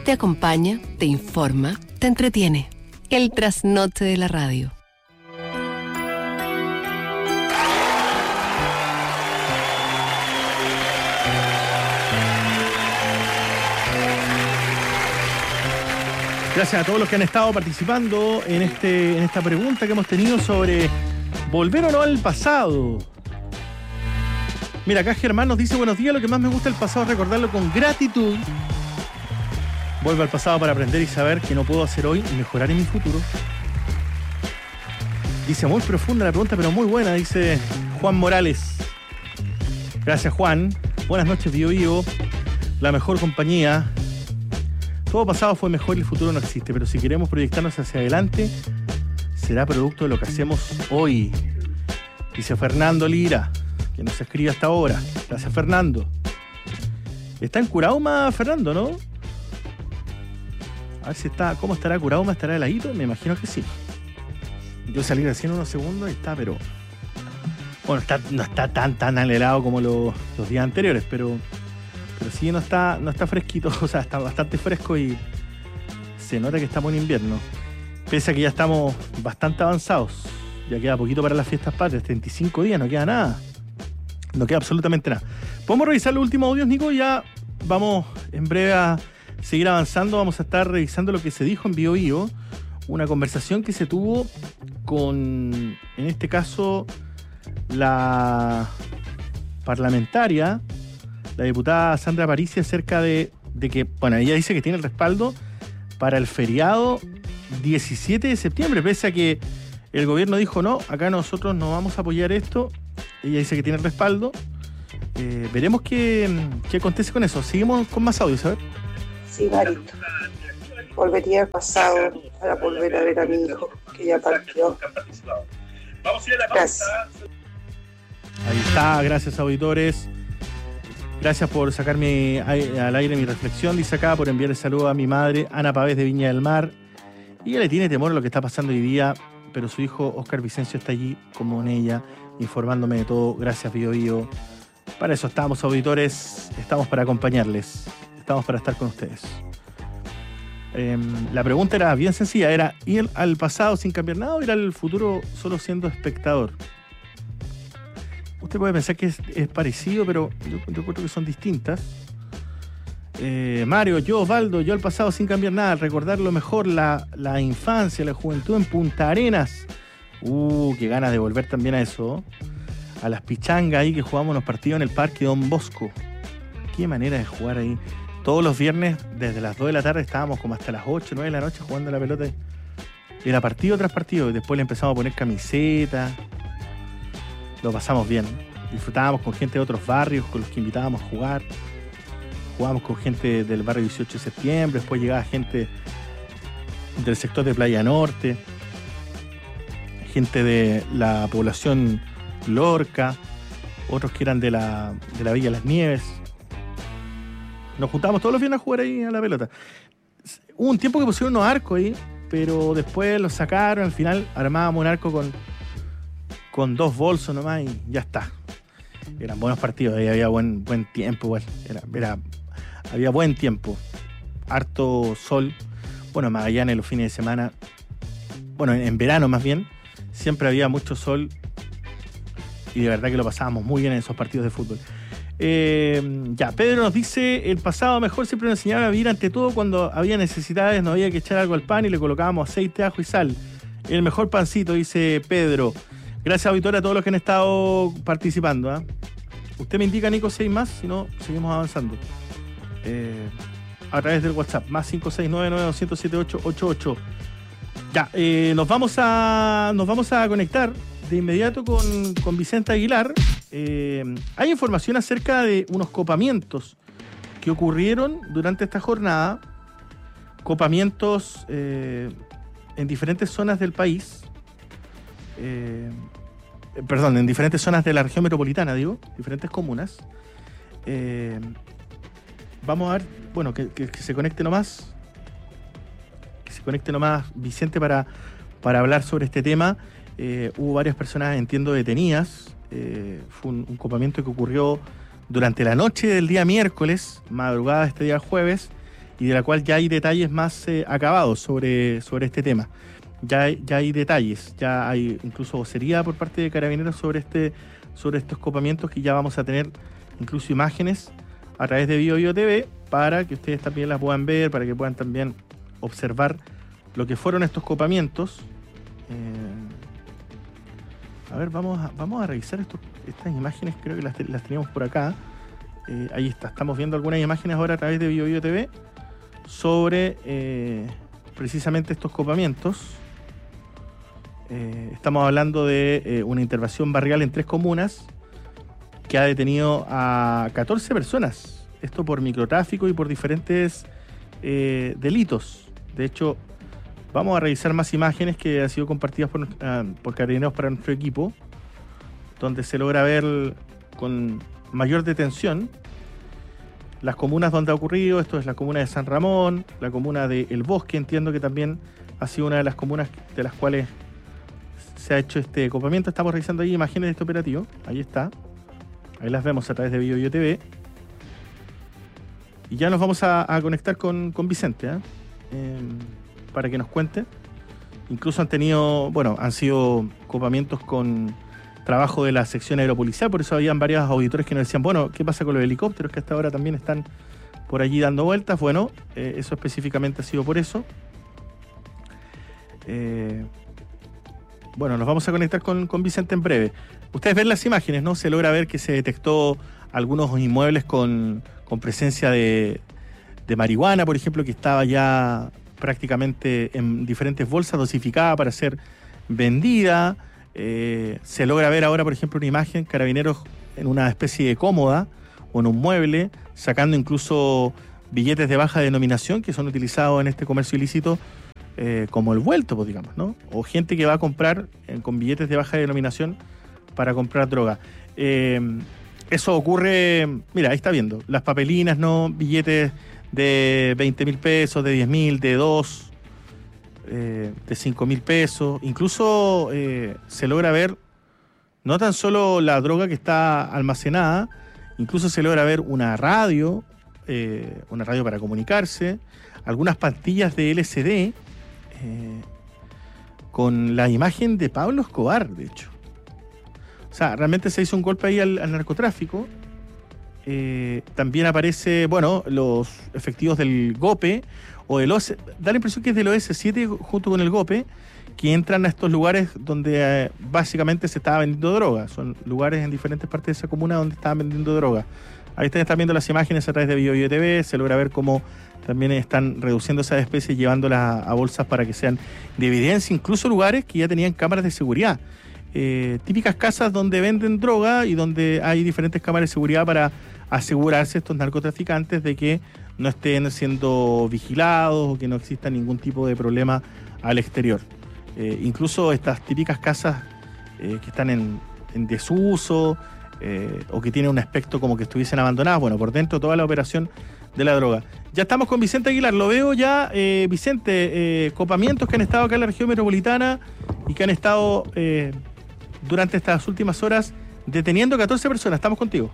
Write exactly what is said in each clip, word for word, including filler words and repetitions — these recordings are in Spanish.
Te acompaña, te informa, te entretiene. El trasnoche de la radio. Gracias a todos los que han estado participando en, este, en esta pregunta que hemos tenido sobre volver o no al pasado. Mira, acá Germán nos dice: buenos días, lo que más me gusta del pasado es recordarlo con gratitud. Vuelvo al pasado para aprender y saber qué no puedo hacer hoy y mejorar en mi futuro. Dice, muy profunda la pregunta, pero muy buena, dice Juan Morales. Gracias, Juan. Buenas noches, Bio Bio. La mejor compañía. Todo pasado fue mejor y el futuro no existe, pero si queremos proyectarnos hacia adelante, será producto de lo que hacemos hoy. Dice Fernando Lira, que nos escribe hasta ahora. Gracias, Fernando. Está en Curauma, Fernando, ¿no? A ver si está, ¿cómo estará Curauma? ¿Estará heladito? Me imagino que sí. Yo salí recién unos segundos y está, pero... Bueno, está, no está tan, tan helado como lo, los días anteriores, pero... Pero sí no está, no está fresquito, o sea, está bastante fresco y se nota que estamos en invierno. Pese a que ya estamos bastante avanzados. Ya queda poquito para las fiestas patrias, treinta y cinco días, no queda nada. No queda absolutamente nada. ¿Podemos revisar los últimos audios, Nico? Ya vamos en breve a seguir avanzando. Vamos a estar revisando lo que se dijo en Bio Bio. Una conversación que se tuvo con, en este caso, la parlamentaria, la diputada Sandra Parisi, acerca de, de que, bueno, ella dice que tiene el respaldo para el feriado diecisiete de septiembre, pese a que el gobierno dijo no, acá nosotros no vamos a apoyar esto. Ella dice que tiene el respaldo. Eh, veremos qué, qué acontece con eso. Seguimos con más audios, a ver. Sí, Marito. Volvería al pasado para volver a ver a mi hijo, que ya partió. Gracias. Ahí está, gracias, auditores. Gracias por sacarme al aire mi reflexión. Dice acá, por enviarle saludo a mi madre, Ana Pavés de Viña del Mar. Y ella le tiene temor a lo que está pasando hoy día, pero su hijo Oscar Vicencio está allí como en ella, informándome de todo. Gracias, Bio Bio. Para eso estamos, auditores. Estamos para acompañarles. Estamos para estar con ustedes. Eh, la pregunta era bien sencilla. Era ir al pasado sin cambiar nada o ir al futuro solo siendo espectador. Usted puede pensar que es, es parecido, pero yo, yo creo que son distintas. Eh, Mario, yo, Osvaldo, yo al pasado sin cambiar nada, recordar lo mejor, la, la infancia, la juventud en Punta Arenas. Uh, qué ganas de volver también a eso. A las pichangas ahí que jugamos los partidos en el Parque Don Bosco. Qué manera de jugar ahí. Todos los viernes, desde las dos de la tarde, estábamos como hasta las ocho, nueve de la noche jugando la pelota. Era partido tras partido. Y después le empezamos a poner camisetas. Lo pasamos bien. Disfrutábamos con gente de otros barrios, con los que invitábamos a jugar. Jugábamos con gente del barrio dieciocho de septiembre. Después llegaba gente del sector de Playa Norte. Gente de la población Lorca. Otros que eran de la, de la Villa Las Nieves. Nos juntábamos todos los viernes a jugar ahí a la pelota. Hubo un tiempo que pusieron unos arcos ahí, pero después los sacaron. Al final armábamos un arco con... con dos bolsos nomás y ya está. Eran buenos partidos, ahí había buen, buen tiempo igual. Era, era, había buen tiempo. Harto sol. Bueno, Magallanes los fines de semana, bueno, en verano más bien, siempre había mucho sol y de verdad que lo pasábamos muy bien en esos partidos de fútbol. Eh, ya, Pedro nos dice, el pasado mejor siempre nos enseñaba a vivir ante todo cuando había necesidades, no había que echar algo al pan y le colocábamos aceite, ajo y sal. El mejor pancito, dice Pedro. Gracias, auditora, a todos los que han estado participando. ¿eh? Usted me indica, Nico, seis más, si no, seguimos avanzando. Eh, a través del WhatsApp, más cinco seis nueve nueve dos cero siete ocho ocho ocho. Ya, eh, nos, vamos a, nos vamos a conectar de inmediato con, con Vicente Aguilar. Eh, hay información acerca de unos copamientos que ocurrieron durante esta jornada. Copamientos eh, en diferentes zonas del país. Eh, perdón, en diferentes zonas de la región metropolitana, digo, diferentes comunas. Eh, vamos a ver, bueno, que, que, que se conecte nomás, que se conecte nomás Vicente para, para hablar sobre este tema. Eh, hubo varias personas, entiendo, detenidas. Eh, fue un, un copamiento que ocurrió durante la noche del día miércoles, madrugada de este día jueves, y de la cual ya hay detalles más eh, acabados sobre, sobre este tema. Ya hay, ya hay detalles, ya hay incluso vocería por parte de Carabineros sobre, este, sobre estos copamientos, que ya vamos a tener incluso imágenes a través de Bio Bio T V para que ustedes también las puedan ver, para que puedan también observar lo que fueron estos copamientos. Eh, a ver, vamos a, vamos a revisar esto, estas imágenes, creo que las, las teníamos por acá. Eh, ahí está, estamos viendo algunas imágenes ahora a través de Bio Bio T V sobre eh, precisamente estos copamientos. Eh, estamos hablando de eh, una intervención barrial en tres comunas que ha detenido a catorce personas. Esto por microtráfico y por diferentes eh, delitos. De hecho, vamos a revisar más imágenes que han sido compartidas por, uh, por Carabineros para nuestro equipo, donde se logra ver con mayor detención las comunas donde ha ocurrido. Esto es la comuna de San Ramón, la comuna de El Bosque, entiendo que también ha sido una de las comunas de las cuales se ha hecho este copamiento. Estamos revisando ahí imágenes de este operativo. Ahí está. Ahí las vemos a través de Bio Bio T V. Y ya nos vamos a, a conectar con, con Vicente, ¿eh? Eh, para que nos cuente. Incluso han tenido, bueno, han sido copamientos con trabajo de la sección aeropolicial, por eso habían varios auditores que nos decían, bueno, ¿qué pasa con los helicópteros que hasta ahora también están por allí dando vueltas? Bueno, eh, eso específicamente ha sido por eso. Eh, bueno, nos vamos a conectar con, con Vicente en breve. Ustedes ven las imágenes, ¿no? Se logra ver que se detectó algunos inmuebles con, con presencia de, de marihuana, por ejemplo, que estaba ya prácticamente en diferentes bolsas dosificada para ser vendida. Eh, se logra ver ahora, por ejemplo, una imagen, Carabineros en una especie de cómoda o en un mueble, sacando incluso billetes de baja denominación que son utilizados en este comercio ilícito eh, como el vuelto, pues, digamos, ¿no? O gente que va a comprar eh, con billetes de baja denominación para comprar droga. Eh, eso ocurre, mira, ahí está viendo, las papelinas, ¿no? Billetes de veinte mil pesos, de diez mil, de dos, eh, de cinco mil pesos. Incluso eh, se logra ver no tan solo la droga que está almacenada, incluso se logra ver una radio, eh, una radio para comunicarse, algunas pastillas de L S D eh, con la imagen de Pablo Escobar, de hecho. O sea, realmente se hizo un golpe ahí al, al narcotráfico. Eh, también aparece, bueno, los efectivos del GOPE o del O S, da la impresión que es del O S siete junto con el GOPE, que entran a estos lugares donde eh, básicamente se estaba vendiendo droga. Son lugares en diferentes partes de esa comuna donde estaban vendiendo droga. Ahí ustedes están viendo las imágenes a través de Bio Bio T V, se logra ver cómo también están reduciendo esas especies, llevándolas a bolsas para que sean de evidencia, incluso lugares que ya tenían cámaras de seguridad. Eh, típicas casas donde venden droga y donde hay diferentes cámaras de seguridad para asegurarse estos narcotraficantes de que no estén siendo vigilados o que no exista ningún tipo de problema al exterior. Eh, incluso estas típicas casas eh, que están en, en desuso eh, o que tienen un aspecto como que estuviesen abandonadas, bueno, por dentro toda la operación de la droga. Ya estamos con Vicente Aguilar, lo veo ya, eh, Vicente, eh, copamientos que han estado acá en la región metropolitana y que han estado eh, durante estas últimas horas deteniendo catorce personas. Estamos contigo.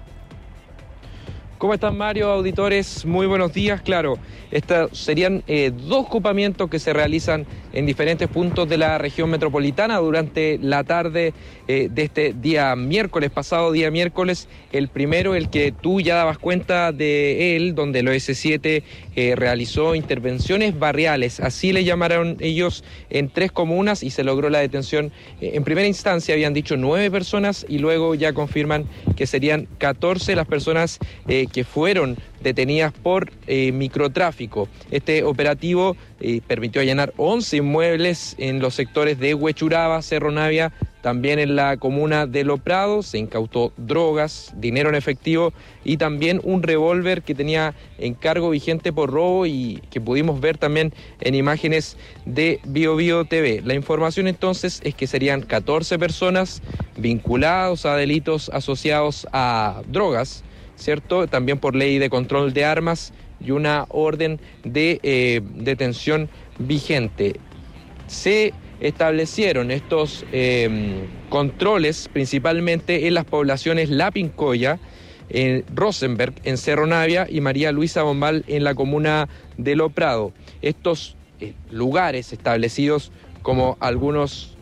¿Cómo están, Mario, auditores? Muy buenos días. Claro, estos serían eh, dos copamientos que se realizan en diferentes puntos de la región metropolitana durante la tarde eh, de este día miércoles, pasado día miércoles. El primero, el que tú ya dabas cuenta de él, donde el O S siete eh, realizó intervenciones barriales, así le llamaron ellos, en tres comunas, y se logró la detención. Eh, en primera instancia habían dicho nueve personas y luego ya confirman que serían catorce las personas eh, que fueron detenidas por eh, microtráfico. Este operativo eh, permitió allanar once inmuebles en los sectores de Huechuraba, Cerro Navia, también en la comuna de Los Prados. Se incautó drogas, dinero en efectivo y también un revólver que tenía encargo vigente por robo y que pudimos ver también en imágenes de Bio Bio T V. La información entonces es que serían catorce personas vinculados a delitos asociados a drogas, ¿cierto? También por ley de control de armas y una orden de eh, detención vigente. Se establecieron estos eh, controles principalmente en las poblaciones La Pincoya, en Rosenberg, en Cerro Navia, y María Luisa Bombal en la comuna de Lo Prado. Estos eh, lugares establecidos como algunos,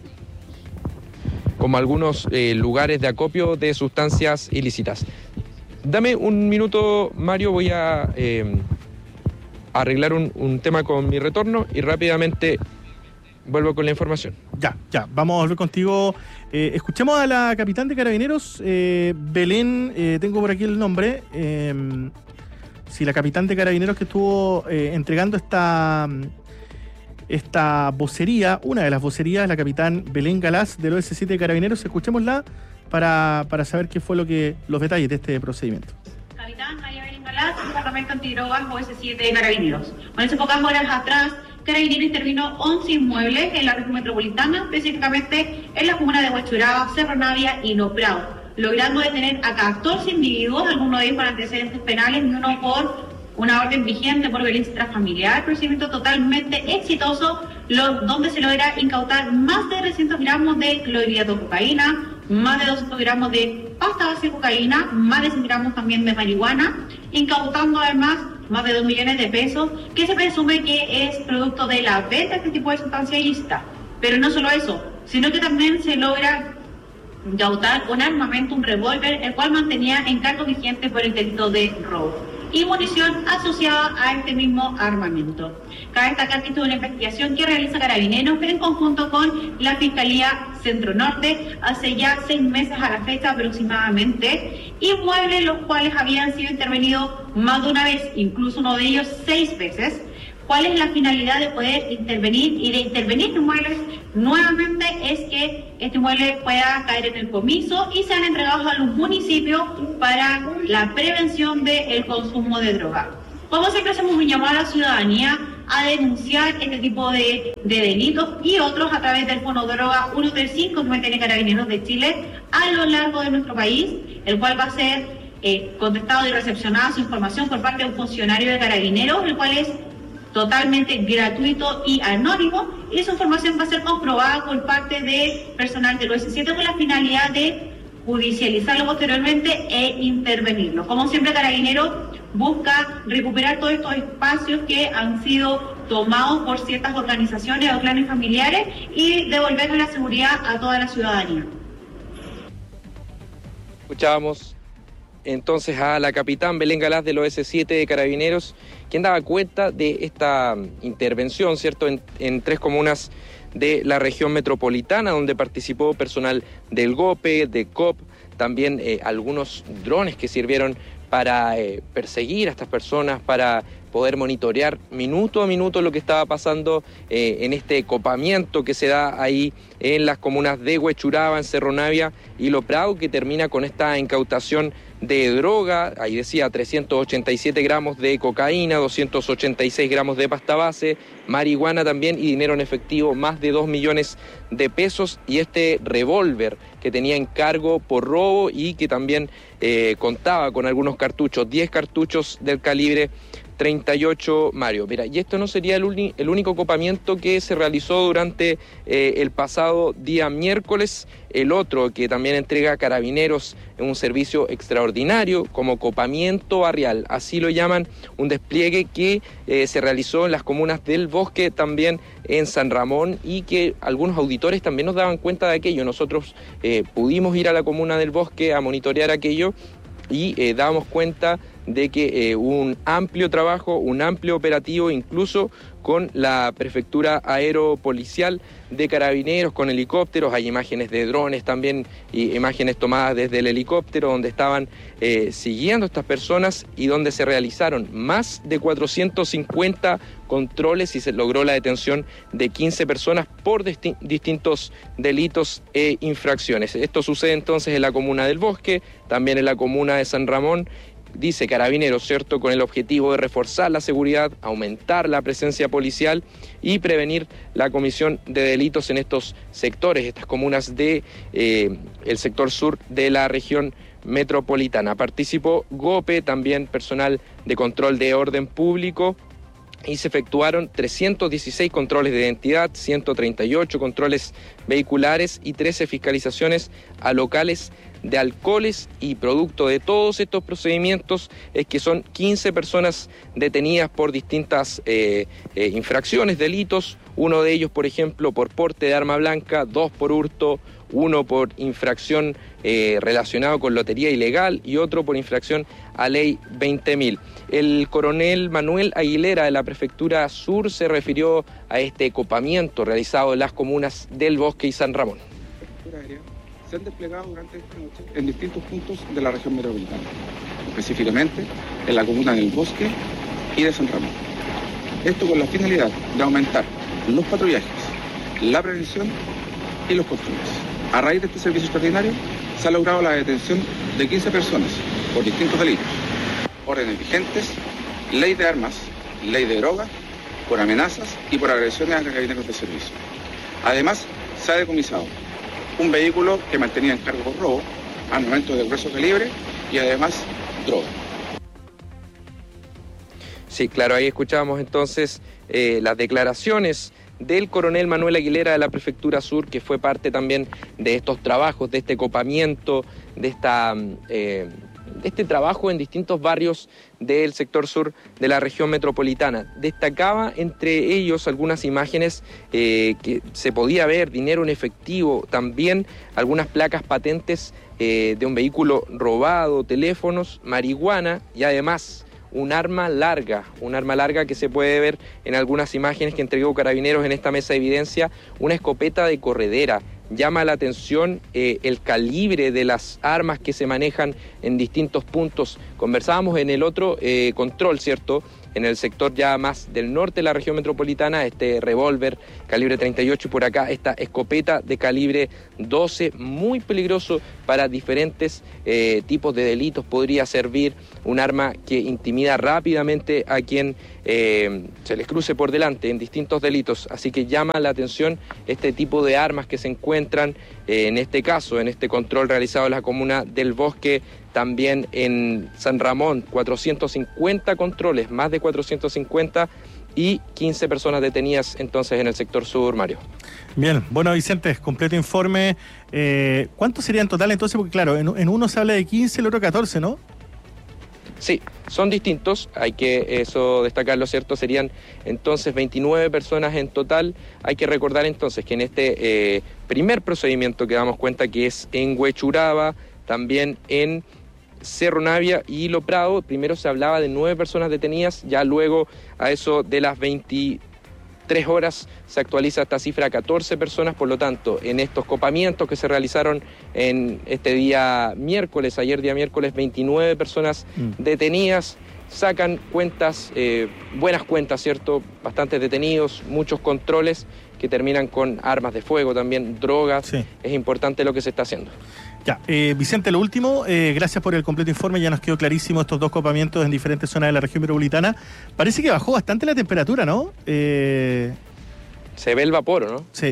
como algunos eh, lugares de acopio de sustancias ilícitas. Dame un minuto, Mario, voy a eh, arreglar un, un tema con mi retorno y rápidamente vuelvo con la información. Ya, ya, vamos a volver contigo. Eh, escuchemos a la capitán de Carabineros, eh, Belén, eh, tengo por aquí el nombre. Eh, sí, la capitán de Carabineros que estuvo eh, entregando esta, esta vocería, una de las vocerías, la capitán Belén Galás del O S siete de Carabineros. Escuchémosla para, para saber qué fue lo que los detalles de este procedimiento. Capitán María Belén Galás, Departamento Antidrogas O S siete de Carabineros. Con hace pocas horas atrás, Carabineros intervino once inmuebles en la región metropolitana, específicamente en la comuna de Huachuraba, Cerro Navia y Lo Prado, logrando detener a catorce individuos, algunos de ellos por antecedentes penales y uno por una orden vigente por violencia intrafamiliar. Procedimiento totalmente exitoso, lo, donde se logra incautar más de trescientos gramos de clorhidrato de cocaína, más de doscientos gramos de pasta base de cocaína, más de cien gramos también de marihuana, incautando además más de dos millones de pesos, que se presume que es producto de la venta de este tipo de sustancia ilícita. Pero no solo eso, sino que también se logra incautar un armamento, un revólver, el cual mantenía encargo vigente por el delito de robo, y munición asociada a este mismo armamento. Cabe destacar que esto es una investigación que realiza Carabineros en conjunto con la Fiscalía Centro Norte hace ya seis meses a la fecha aproximadamente, inmuebles los cuales habían sido intervenidos más de una vez, incluso uno de ellos seis veces. ¿Cuál es la finalidad de poder intervenir y de intervenir inmuebles nuevamente? Es que este inmueble pueda caer en el comiso y sean entregados a los municipios para la prevención del consumo de droga. Como siempre hacemos un llamado a la ciudadanía a denunciar este tipo de, de delitos y otros a través del Fono Droga ciento treinta y cinco que mantiene Carabineros de Chile a lo largo de nuestro país, el cual va a ser eh, contestado y recepcionada su información por parte de un funcionario de Carabineros, el cual es totalmente gratuito y anónimo, y esa información va a ser comprobada por parte de personal del O S siete con la finalidad de judicializarlo posteriormente e intervenirlo. Como siempre, Carabineros busca recuperar todos estos espacios que han sido tomados por ciertas organizaciones o clanes familiares y devolverle la seguridad a toda la ciudadanía. Escuchábamos entonces a la capitán Belén Galás del O S siete de Carabineros, quien daba cuenta de esta intervención, ¿cierto?, en, en tres comunas de la región metropolitana, donde participó personal del GOPE, de C O P, también eh, algunos drones que sirvieron para eh, perseguir a estas personas, para poder monitorear minuto a minuto lo que estaba pasando eh, en este copamiento que se da ahí en las comunas de Huechuraba, en Cerro Navia y Lo Prado, que termina con esta incautación de droga. Ahí decía trescientos ochenta y siete gramos de cocaína, doscientos ochenta y seis gramos de pasta base, marihuana también y dinero en efectivo, más de dos millones de pesos, y este revólver que tenía encargo por robo y que también eh, contaba con algunos cartuchos, diez cartuchos del calibre treinta y ocho, Mario. Mira, y esto no sería el, uni, el único copamiento que se realizó durante eh, el pasado día miércoles. El otro que también entrega Carabineros en un servicio extraordinario como copamiento barrial, así lo llaman, un despliegue que eh, se realizó en las comunas del Bosque, también en San Ramón, y que algunos auditores también nos daban cuenta de aquello. Nosotros eh, pudimos ir a la comuna del Bosque a monitorear aquello y eh, dábamos cuenta de que eh, un amplio trabajo, un amplio operativo, incluso con la prefectura aeropolicial de Carabineros, con helicópteros. Hay imágenes de drones también, y imágenes tomadas desde el helicóptero, donde estaban eh, siguiendo a estas personas y donde se realizaron más de cuatrocientos cincuenta controles y se logró la detención de quince personas por disti- distintos delitos e infracciones. Esto sucede entonces en la comuna del Bosque, también en la comuna de San Ramón. Dice Carabineros, ¿cierto?, con el objetivo de reforzar la seguridad, aumentar la presencia policial y prevenir la comisión de delitos en estos sectores, estas comunas de eh, el sector sur de la región metropolitana. Participó GOPE, también personal de control de orden público, y se efectuaron trescientos dieciséis controles de identidad, ciento treinta y ocho controles vehiculares y trece fiscalizaciones a locales de alcoholes, y producto de todos estos procedimientos es que son quince personas detenidas por distintas eh, eh, infracciones, delitos, uno de ellos, por ejemplo, por porte de arma blanca, dos por hurto, uno por infracción eh, relacionado con lotería ilegal y otro por infracción a ley veinte mil. El coronel Manuel Aguilera de la Prefectura Sur se refirió a este copamiento realizado en las comunas del Bosque y San Ramón. Se han desplegado durante esta noche en distintos puntos de la región metropolitana, específicamente en la comuna del Bosque y de San Ramón. Esto con la finalidad de aumentar los patrullajes, la prevención y los controles. A raíz de este servicio extraordinario se ha logrado la detención de quince personas por distintos delitos: órdenes vigentes, ley de armas, ley de drogas, por amenazas y por agresiones a carabineros de servicio. Además, se ha decomisado un vehículo que mantenía en cargo por robo, armamento de grueso calibre y además droga. Sí, claro, ahí escuchábamos entonces eh, las declaraciones del coronel Manuel Aguilera de la Prefectura Sur, que fue parte también de estos trabajos, de este copamiento, de esta... Eh, este trabajo en distintos barrios del sector sur de la región metropolitana. Destacaba entre ellos algunas imágenes eh, que se podía ver, dinero en efectivo, también algunas placas patentes eh, de un vehículo robado, teléfonos, marihuana y además un arma larga, un arma larga que se puede ver en algunas imágenes que entregó Carabineros en esta mesa de evidencia, una escopeta de corredera. Llama la atención eh, el calibre de las armas que se manejan en distintos puntos. Conversábamos en el otro eh, control, ¿cierto?, en el sector ya más del norte de la región metropolitana, este revólver calibre treinta y ocho y por acá esta escopeta de calibre doce, muy peligroso para diferentes eh, tipos de delitos. Podría servir un arma que intimida rápidamente a quien eh, se les cruce por delante en distintos delitos. Así que llama la atención este tipo de armas que se encuentran eh, en este caso, en este control realizado en la comuna del Bosque. También en San Ramón, cuatrocientos cincuenta controles, más de cuatrocientos cincuenta y quince personas detenidas entonces en el sector sur, Mario. Bien, bueno, Vicente, completo informe. Eh, ¿Cuánto sería en total entonces? Porque claro, en, en uno se habla de quince, el otro catorce, ¿no? Sí, son distintos, hay que eso destacarlo, ¿cierto? Serían entonces veintinueve personas en total. Hay que recordar entonces que en este eh, primer procedimiento que damos cuenta que es en Huechuraba, también en Cerro Navia y Hilo Prado, primero se hablaba de nueve personas detenidas, ya luego a eso de las veintitrés horas se actualiza esta cifra a catorce personas. Por lo tanto, en estos copamientos que se realizaron en este día miércoles, ayer día miércoles, veintinueve personas mm. detenidas. Sacan cuentas, eh, buenas cuentas, ¿cierto? Bastantes detenidos, muchos controles que terminan con armas de fuego, también drogas. Sí. Es importante lo que se está haciendo. Ya, eh, Vicente, lo último, eh, gracias por el completo informe, ya nos quedó clarísimo estos dos copamientos en diferentes zonas de la región metropolitana. Parece que bajó bastante la temperatura, ¿no? Eh... Se ve el vapor, ¿no? Sí.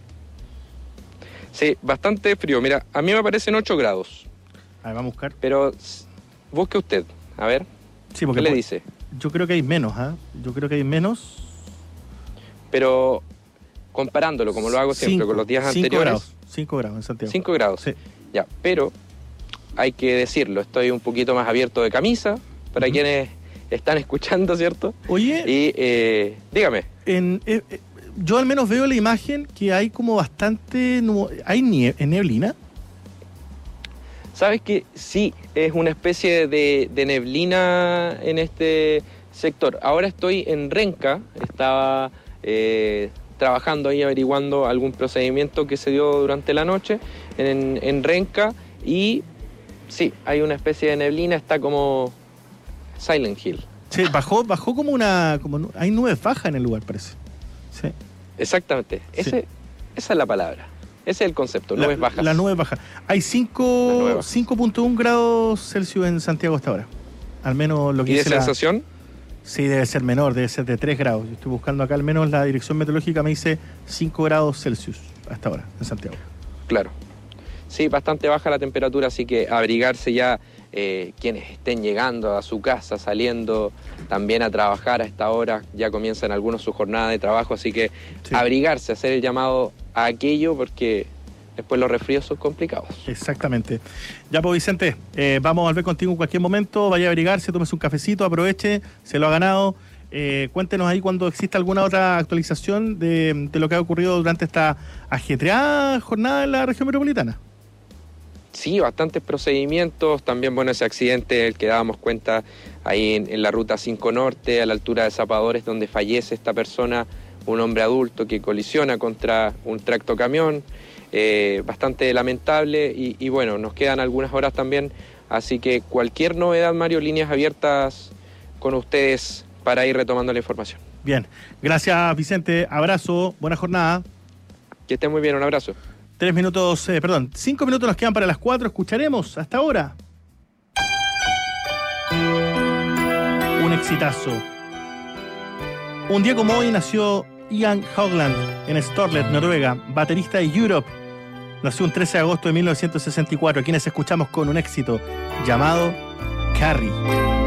Sí, bastante frío. Mira, a mí me parecen ocho grados. A ver, vamos a buscar. Pero busque usted, a ver. Sí, porque ¿qué le pues, dice? Yo creo que hay menos, ¿ah? ¿eh? Yo creo que hay menos. Pero comparándolo, como lo hago siempre, cinco, con los días cinco anteriores. Grados, cinco grados en Santiago. cinco grados. Sí. Ya, pero hay que decirlo, estoy un poquito más abierto de camisa para uh-huh. quienes están escuchando, ¿cierto? Oye. Y eh, dígame. En, eh, eh, yo al menos veo la imagen que hay como bastante... ¿Hay nie- neblina? ¿Sabes que sí, es una especie de, de neblina en este sector? Ahora estoy en Renca, estaba eh, trabajando ahí averiguando algún procedimiento que se dio durante la noche en, en Renca y sí, hay una especie de neblina, está como Silent Hill. Sí, bajó, bajó como una... Como, hay nubes bajas en el lugar, parece. Sí. Exactamente, Ese, sí. Esa es la palabra. Ese es el concepto, nubes la, bajas. La nube baja. Hay cinco punto uno grados Celsius en Santiago hasta ahora. Al menos lo que ¿Y de dice sensación? La... Sí, debe ser menor, debe ser de tres grados. Yo estoy buscando acá, al menos la dirección meteorológica me dice cinco grados Celsius hasta ahora en Santiago. Claro. Sí, bastante baja la temperatura, así que abrigarse ya eh, quienes estén llegando a su casa, saliendo también a trabajar a esta hora. Ya comienzan algunos su jornada de trabajo, así que sí. Abrigarse, hacer el llamado a aquello porque después los resfríos son complicados. Exactamente. Ya pues Vicente, eh, vamos a volver contigo en cualquier momento, vaya a abrigarse, tómese un cafecito, aproveche, se lo ha ganado. Eh, cuéntenos ahí cuando exista alguna otra actualización de, de lo que ha ocurrido durante esta ajetreada jornada en la región metropolitana. Sí, bastantes procedimientos, también bueno ese accidente el que dábamos cuenta ahí en, en la ruta cinco Norte, a la altura de Zapadores, donde fallece esta persona, un hombre adulto que colisiona contra un tractocamión, eh, bastante lamentable y, y bueno, nos quedan algunas horas también, así que cualquier novedad, Mario, líneas abiertas con ustedes para ir retomando la información. Bien, gracias Vicente, abrazo, buena jornada. Que estén muy bien, un abrazo. Tres minutos, eh, perdón, cinco minutos nos quedan para las cuatro, escucharemos hasta ahora un exitazo. Un día como hoy nació Ian Haugland en Storlet, Noruega, baterista de Europe. Nació un trece de agosto de mil novecientos sesenta y cuatro, a quienes escuchamos con un éxito llamado Carrie.